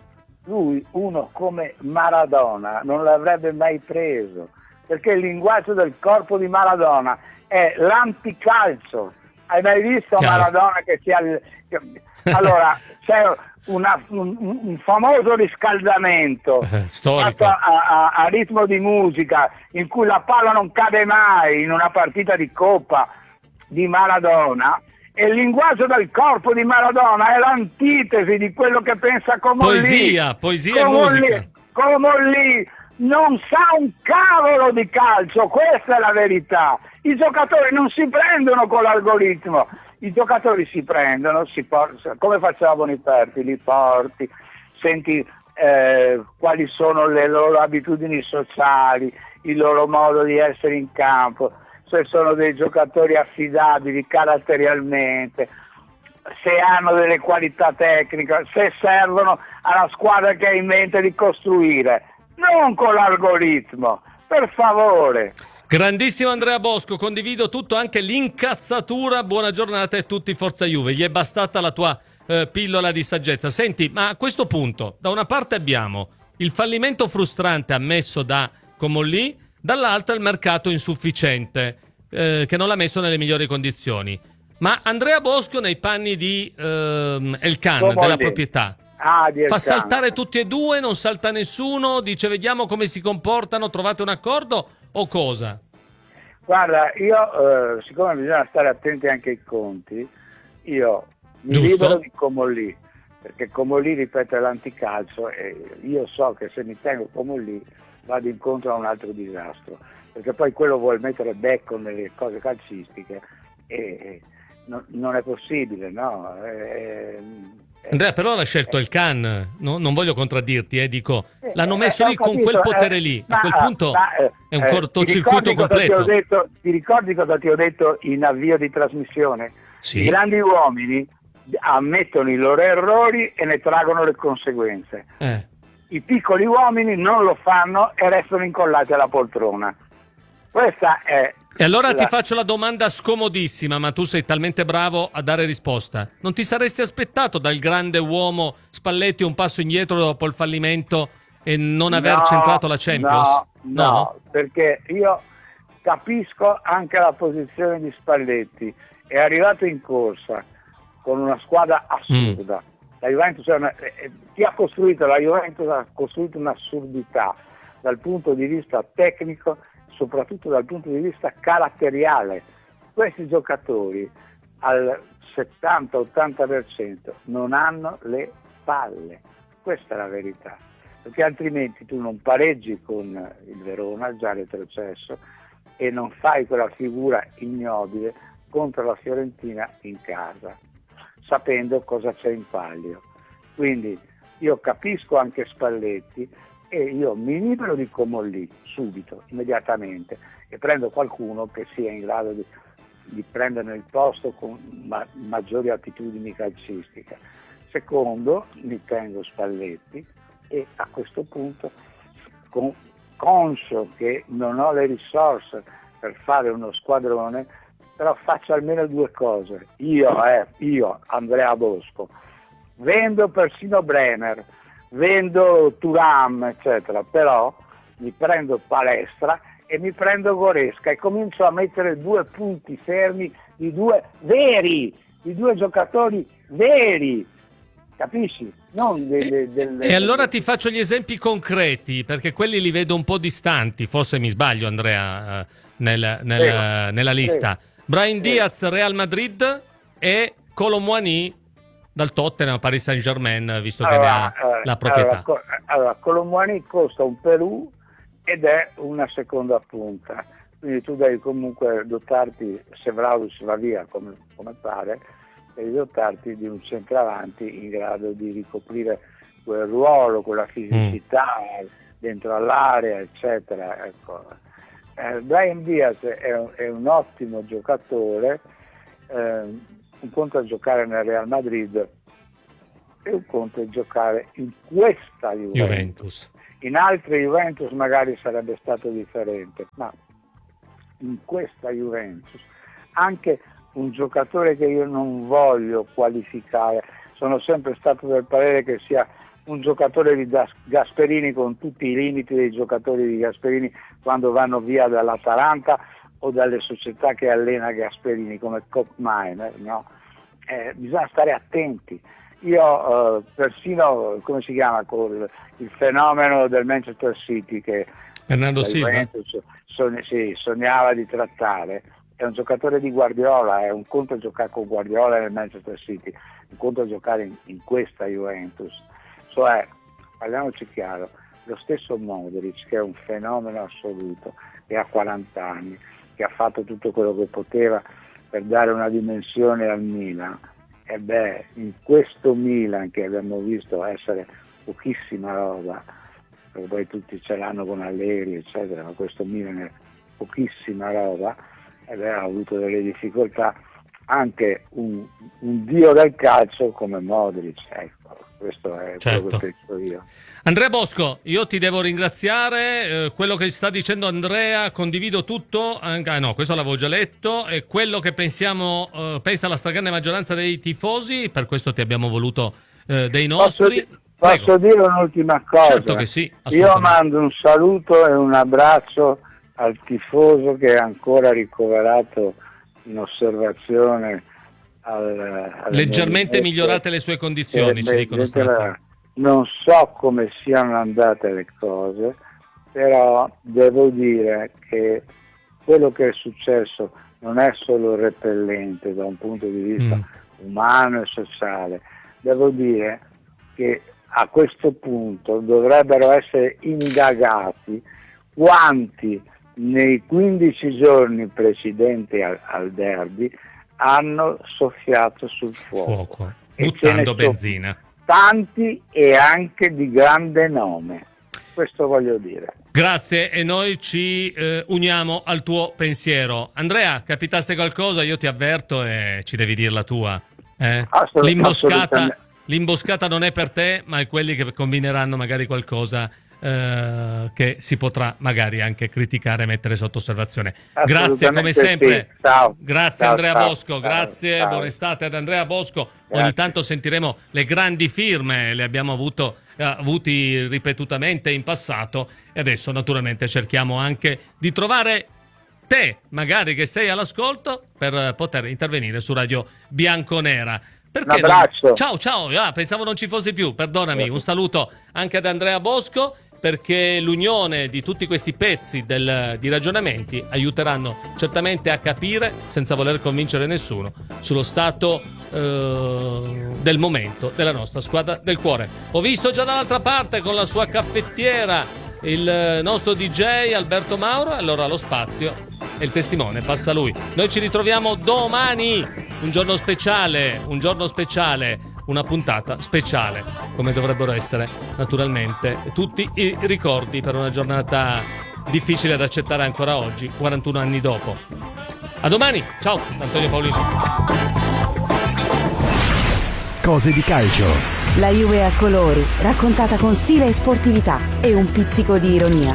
lui, uno come Maradona, non l'avrebbe mai preso, perché il linguaggio del corpo di Maradona è l'anticalcio. Hai mai visto Chiaro. Maradona che si al... Allora, c'è una- un, un famoso riscaldamento Eh, storico. fatto a, a- a ritmo di musica in cui la palla non cade mai in una partita di Coppa di Maradona, e il linguaggio del corpo di Maradona è l'antitesi di quello che pensa Comolli. Poesia, poesia e Comolli- musica. Comolli non sa un cavolo di calcio, questa è la verità. I giocatori non si prendono con l'algoritmo, i giocatori si prendono, si por- come faceva Boniperti, li porti, senti eh, quali sono le loro abitudini sociali, il loro modo di essere in campo, se sono dei giocatori affidabili caratterialmente, se hanno delle qualità tecniche, se servono alla squadra che ha in mente di costruire, non con l'algoritmo, per favore. Grandissimo Andrea Bosco, condivido tutto, anche l'incazzatura. Buona giornata a tutti, Forza Juve. Gli è bastata la tua eh, pillola di saggezza. Senti, ma a questo punto, da una parte abbiamo il fallimento frustrante ammesso da Comolli, dall'altra il mercato insufficiente, eh, che non l'ha messo nelle migliori condizioni. Ma Andrea Bosco nei panni di ehm, Elkan, Comolli. della proprietà, Ah, di fa Elkan. saltare tutti e due, non salta nessuno, dice vediamo come si comportano, trovate un accordo o cosa? Guarda, io, eh, siccome bisogna stare attenti anche ai conti, io mi Giusto. libero di Comolli, perché Comolli ripete l'anticalcio e io so che se mi tengo Comolli vado incontro a un altro disastro, perché poi quello vuol mettere becco nelle cose calcistiche e, e non, non è possibile, no? E, Andrea, però l'ha scelto il Can, no? Non voglio contraddirti, eh, dico, l'hanno Eh, messo eh, lì ho con capito, quel potere eh, lì, a ma- quel punto ma, eh, è un eh, cortocircuito ti ricordi cosa ti ho completo. detto- ti ricordi cosa ti ho detto in avvio di trasmissione? Sì. I grandi uomini ammettono i loro errori e ne traggono le conseguenze. Eh. I piccoli uomini non lo fanno e restano incollati alla poltrona. Questa è E allora la- ti faccio la domanda scomodissima, ma tu sei talmente bravo a dare risposta. Non ti saresti aspettato dal grande uomo Spalletti un passo indietro dopo il fallimento e non aver No, centrato la Champions? No, no, perché io capisco anche la posizione di Spalletti. È arrivato in corsa con una squadra assurda. La Juventus è una- eh, chi ha costruito la Juventus ha costruito un'assurdità dal punto di vista tecnico, soprattutto dal punto di vista caratteriale. Questi giocatori al settanta ottanta per cento non hanno le palle, questa è la verità, perché altrimenti tu non pareggi con il Verona, già retrocesso, e non fai quella figura ignobile contro la Fiorentina in casa, sapendo cosa c'è in palio. Quindi io capisco anche Spalletti e io mi libero di Comolli subito, immediatamente, e prendo qualcuno che sia in grado di, di prenderne il posto con ma- maggiori attitudini calcistiche. Secondo, mi tengo Spalletti e a questo punto, con, conscio che non ho le risorse per fare uno squadrone, però faccio almeno due cose. Io, eh, io Andrea Bosco, vendo persino Bremer, vendo Thuram, eccetera, però mi prendo Palestra e mi prendo Goresca e comincio a mettere due punti fermi di due veri, di due giocatori veri, capisci? Non delle, delle, e allora ti faccio gli esempi concreti, perché quelli li vedo un po' distanti, forse mi sbaglio Andrea, nel, nel, Prego. nella lista. Prego. Brahim Diaz, Real Madrid, e Kolo Muani dal Tottenham, Paris Saint-Germain, visto che allora, ne ha la proprietà. Allora, allora Kolo Muani costa un Perù ed è una seconda punta, quindi tu devi comunque dotarti, se Vlahovic va via come, come pare, devi dotarti di un centravanti in grado di ricoprire quel ruolo, quella fisicità mm. dentro all'area, eccetera. Ecco. Eh, Brahim Diaz è un, è un ottimo giocatore, eh, un conto è giocare nel Real Madrid e un conto è giocare in questa Juventus. Juventus. In altre Juventus magari sarebbe stato differente, ma in questa Juventus anche un giocatore che io non voglio qualificare, sono sempre stato del parere che sia un giocatore di Gasperini, con tutti i limiti dei giocatori di Gasperini quando vanno via dall'Atalanta o dalle società che allena Gasperini come Koopmeiners, no? Eh, bisogna stare attenti. Io eh, persino, come si chiama, col il fenomeno del Manchester City che Bernardo Silva sogn- sì, sognava di trattare, è un giocatore di Guardiola, è un conto giocare con Guardiola nel Manchester City, un conto giocare in, in questa Juventus. Cioè, parliamoci chiaro, lo stesso Modric, che è un fenomeno assoluto, che ha quaranta anni, che ha fatto tutto quello che poteva per dare una dimensione al Milan, e beh, in questo Milan che abbiamo visto essere pochissima roba, perché poi tutti ce l'hanno con Allegri eccetera, ma questo Milan è pochissima roba, e beh, ha avuto delle difficoltà anche un, un dio del calcio come Modric, ecco. Questo è certo. quello che penso io. Andrea Bosco, io ti devo ringraziare, eh, quello che sta dicendo Andrea condivido tutto, anche, ah no, questo l'avevo già letto, e quello che pensiamo eh, pensa la stragrande maggioranza dei tifosi, per questo ti abbiamo voluto eh, dei nostri. Posso, posso dire un'ultima cosa? Certo che sì, io mando un saluto e un abbraccio al tifoso che è ancora ricoverato in osservazione. Al, leggermente migliorate le sue condizioni, eh, ci dicono stamattina. Non so come siano andate le cose, però devo dire che quello che è successo non è solo repellente da un punto di vista mm. umano e sociale, devo dire che a questo punto dovrebbero essere indagati quanti nei quindici giorni precedenti al, al derby hanno soffiato sul fuoco, fuoco. buttando benzina. Tanti e anche di grande nome, questo voglio dire. Grazie, e noi ci eh, uniamo al tuo pensiero. Andrea, capitasse qualcosa io ti avverto e ci devi dire la tua. Eh? Assolut- l'imboscata, l'imboscata non è per te, ma è quelli che combineranno magari qualcosa Uh, che si potrà magari anche criticare e mettere sotto osservazione. Grazie come sempre. Sì. Ciao. Grazie ciao, Andrea ciao, Bosco, ciao, grazie, ciao. buona estate ad Andrea Bosco. Grazie. Ogni tanto sentiremo le grandi firme, le abbiamo avuto, uh, avuti ripetutamente in passato, e adesso naturalmente cerchiamo anche di trovare te, magari che sei all'ascolto, per poter intervenire su Radio Bianconera. Perché un abbraccio. Non... Ciao, ciao, ah, pensavo non ci fossi più, perdonami. Un saluto anche ad Andrea Bosco, perché l'unione di tutti questi pezzi del, di ragionamenti aiuteranno certamente a capire, senza voler convincere nessuno, sullo stato eh, del momento della nostra squadra del cuore. Ho visto già dall'altra parte con la sua caffettiera il nostro D J Alberto Mauro, allora lo spazio e il testimone passa a lui. Noi ci ritroviamo domani, un giorno speciale, un giorno speciale, una puntata speciale, come dovrebbero essere naturalmente tutti i ricordi per una giornata difficile da accettare ancora oggi, quarantuno anni dopo. A domani, ciao, Antonio Paolino. Cose di calcio. La Juve a colori, raccontata con stile e sportività e un pizzico di ironia.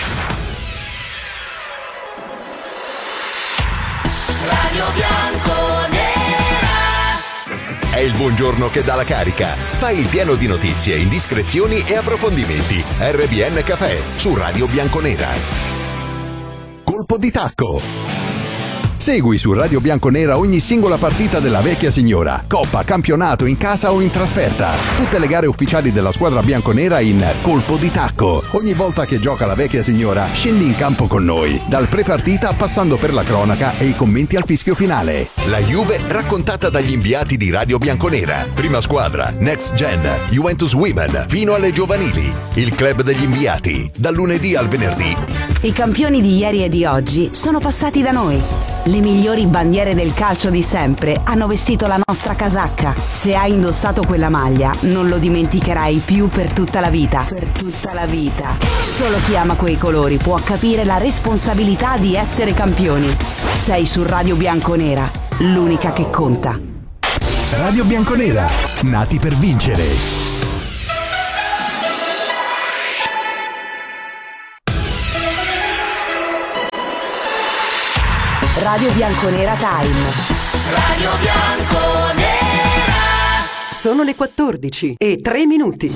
Radio Bianconera. È il buongiorno che dà la carica. Fai il pieno di notizie, indiscrezioni e approfondimenti. R B N Café su Radio Bianconera. Colpo di tacco. Segui su Radio Bianconera ogni singola partita della vecchia signora, coppa, campionato, in casa o in trasferta. Tutte le gare ufficiali della squadra bianconera in colpo di tacco. Ogni volta che gioca la vecchia signora, scendi in campo con noi, dal pre-partita passando per la cronaca e i commenti al fischio finale. La Juve raccontata dagli inviati di Radio Bianconera. Prima squadra, Next Gen, Juventus Women, fino alle giovanili. Il club degli inviati, dal lunedì al venerdì. I campioni di ieri e di oggi sono passati da noi. Le migliori bandiere del calcio di sempre hanno vestito la nostra casacca. Se hai indossato quella maglia, non lo dimenticherai più per tutta la vita. Per tutta la vita. Solo chi ama quei colori può capire la responsabilità di essere campioni. Sei su Radio Bianconera, l'unica che conta. Radio Bianconera, nati per vincere. Radio Bianconera Time. Radio Bianconera. Sono le quattordici e tre minuti.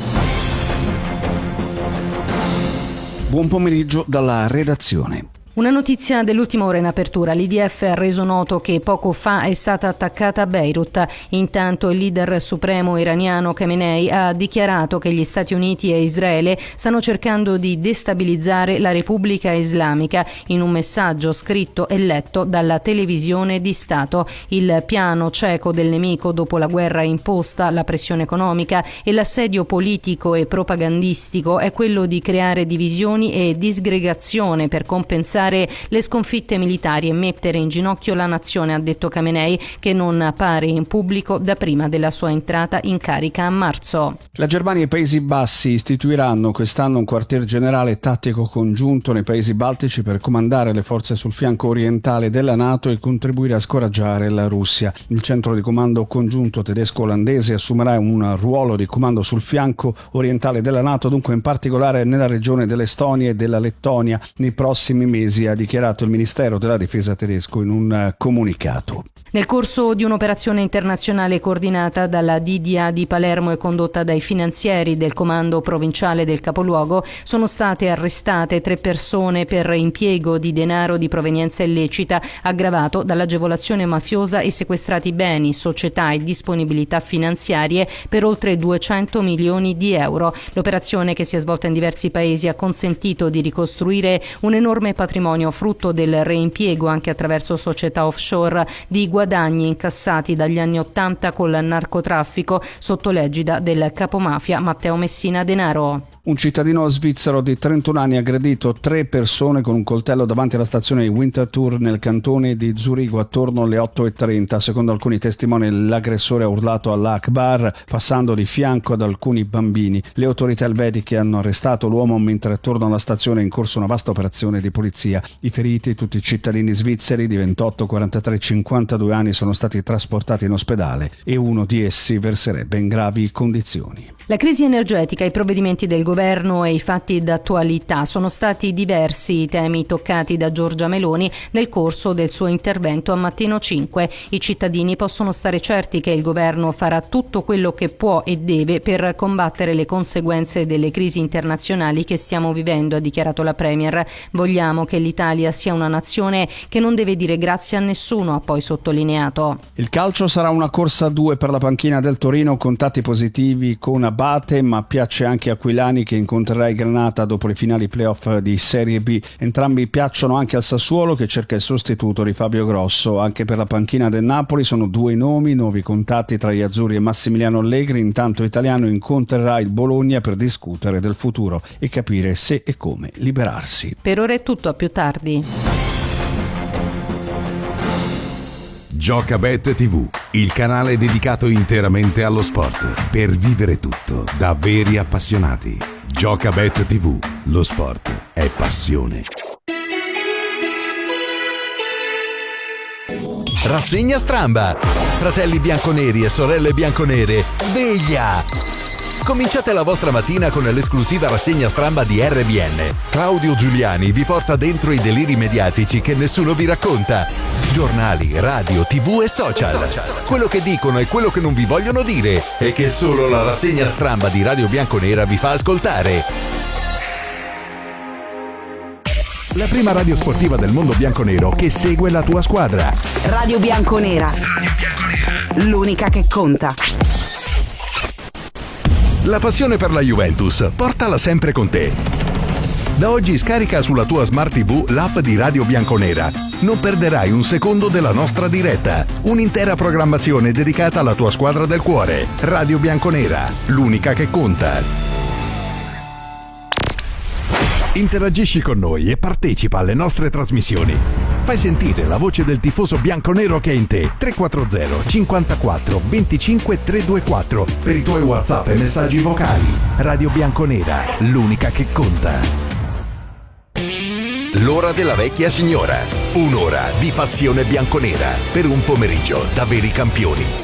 Buon pomeriggio dalla redazione. Una notizia dell'ultima ora in apertura. L'I D F ha reso noto che poco fa è stata attaccata Beirut. Intanto il leader supremo iraniano Khamenei ha dichiarato che gli Stati Uniti e Israele stanno cercando di destabilizzare la Repubblica Islamica in un messaggio scritto e letto dalla televisione di Stato. Il piano cieco del nemico dopo la guerra imposta, la pressione economica e l'assedio politico e propagandistico è quello di creare divisioni e disgregazione per compensare le sconfitte militari e mettere in ginocchio la nazione, ha detto Khamenei, che non appare in pubblico da prima della sua entrata in carica a marzo. La Germania e i Paesi Bassi istituiranno quest'anno un quartier generale tattico congiunto nei Paesi Baltici per comandare le forze sul fianco orientale della NATO e contribuire a scoraggiare la Russia. Il centro di comando congiunto tedesco-olandese assumerà un ruolo di comando sul fianco orientale della NATO, dunque in particolare nella regione dell'Estonia e della Lettonia, nei prossimi mesi, ha dichiarato il Ministero della Difesa tedesco in un comunicato. Nel corso di un'operazione internazionale coordinata dalla D D A di Palermo e condotta dai finanzieri del comando provinciale del capoluogo, sono state arrestate tre persone per impiego di denaro di provenienza illecita aggravato dall'agevolazione mafiosa e sequestrati beni, società e disponibilità finanziarie per oltre duecento milioni di euro. L'operazione, che si è svolta in diversi paesi, ha consentito di ricostruire un enorme patrimonio frutto del reimpiego, anche attraverso società offshore, di guadagni incassati dagli anni Ottanta col narcotraffico sotto l'egida del capomafia Matteo Messina Denaro. Un cittadino svizzero di trentuno anni ha aggredito tre persone con un coltello davanti alla stazione di Winterthur nel cantone di Zurigo attorno alle otto e trenta. Secondo alcuni testimoni l'aggressore ha urlato Allah Akbar passando di fianco ad alcuni bambini. Le autorità elvetiche hanno arrestato l'uomo mentre attorno alla stazione è in corso una vasta operazione di polizia. I feriti, tutti cittadini svizzeri di ventotto, quarantatré e cinquantadue anni, sono stati trasportati in ospedale e uno di essi verserebbe in gravi condizioni. La crisi energetica, i provvedimenti del governo e i fatti d'attualità sono stati diversi i temi toccati da Giorgia Meloni nel corso del suo intervento a Mattino cinque. I cittadini possono stare certi che il governo farà tutto quello che può e deve per combattere le conseguenze delle crisi internazionali che stiamo vivendo, ha dichiarato la Premier. Vogliamo che l'Italia sia una nazione che non deve dire grazie a nessuno, ha poi sottolineato. Il calcio sarà una corsa a due per la panchina del Torino, contatti positivi con Abate, ma piace anche Aquilani che incontrerà il Granata dopo le finali playoff di Serie B. Entrambi piacciono anche al Sassuolo, che cerca il sostituto di Fabio Grosso. Anche per la panchina del Napoli sono due nomi, nuovi contatti tra gli azzurri e Massimiliano Allegri. Intanto Italiano incontrerà il Bologna per discutere del futuro e capire se e come liberarsi. Per ora è tutto, a più tardi. Giocabet tivù, il canale dedicato interamente allo sport, per vivere tutto da veri appassionati. Giocabet tivù, lo sport è passione. Rassegna Stramba. Fratelli bianconeri e sorelle bianconere, sveglia! Cominciate la vostra mattina con l'esclusiva rassegna Stramba di R B N. Claudio Giuliani vi porta dentro i deliri mediatici che nessuno vi racconta. Giornali, radio, tv e social. Quello che dicono e quello che non vi vogliono dire e che solo la rassegna Stramba di Radio Bianconera vi fa ascoltare. La prima radio sportiva del mondo bianconero che segue la tua squadra. Radio Bianconera. L'unica che conta. La passione per la Juventus, portala sempre con te. Da oggi scarica sulla tua Smart tivù l'app di Radio Bianconera. Non perderai un secondo della nostra diretta. Un'intera programmazione dedicata alla tua squadra del cuore. Radio Bianconera, l'unica che conta. Interagisci con noi e partecipa alle nostre trasmissioni. Fai sentire la voce del tifoso bianconero che è in te. tre quattro zero cinquantaquattro venticinque trecentoventiquattro per i tuoi WhatsApp e messaggi vocali. Radio Bianconera, l'unica che conta. L'ora della vecchia signora. Un'ora di passione bianconera per un pomeriggio da veri campioni.